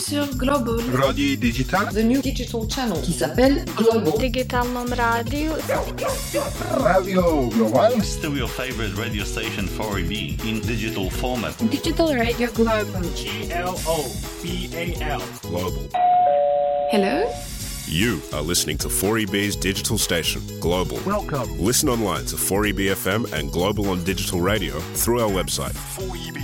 sur Global. Radio Digital. The new digital channel qui s'appelle Global. Digitalnom radio. Radio Global. Still your favorite radio station 4EB in digital format. Digital Radio Global. GLOBAL. Global. Hello? You are listening to 4EB's digital station, Global. Welcome. Listen online to 4EB FM and Global on digital radio through our website. 4EB